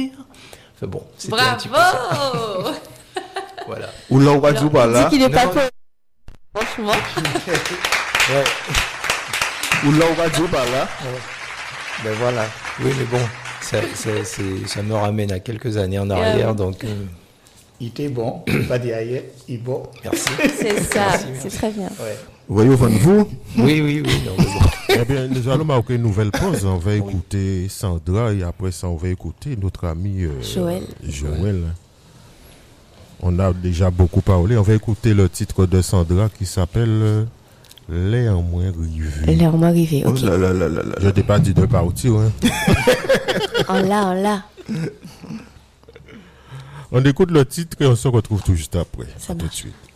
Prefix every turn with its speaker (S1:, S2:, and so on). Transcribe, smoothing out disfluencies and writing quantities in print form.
S1: Enfin bon, c'était un petit peu ça.
S2: Bravo.
S1: Voilà.
S3: Ou là, on va dire par
S2: Il
S3: là.
S2: dit qu'il est pas
S1: Non.
S2: peur. Franchement.
S1: Ouais.
S3: Ou là, on va dire par là.
S1: Ben voilà. Oui, mais bon, ça me ramène à quelques années en arrière, donc
S4: Il était bon, pas dire ailleurs, il est bon.
S1: merci.
S2: C'est ça,
S1: Merci,
S2: c'est
S1: merci.
S2: très bien.
S1: Ouais.
S3: Vous voyez au fond de vous?
S1: Oui, non, mais bon.
S5: Eh bien, nous allons marquer une nouvelle pause. On va écouter Sandra et après ça, on va écouter notre ami Joël. On a déjà beaucoup parlé. On va écouter le titre de Sandra qui s'appelle Les en moins rivés.
S2: Elle est en arrivé, ok.
S3: Oh là là là là là.
S5: Je t'ai pas dit de partir. Hein.
S2: En là.
S5: On écoute le titre et on se retrouve tout juste après.
S2: Ça
S5: À tout de
S2: marche.
S5: suite.